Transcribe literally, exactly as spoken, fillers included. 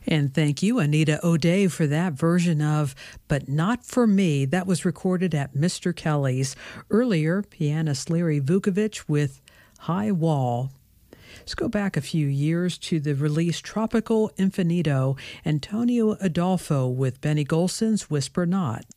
And thank you, Anita O'Day, for that version of But Not For Me. That was recorded at Mister Kelly's. Earlier, pianist Larry Vukovich with High Wall. Let's go back a few years to the release Tropical Infinito, Antonio Adolfo with Benny Golson's Whisper Not.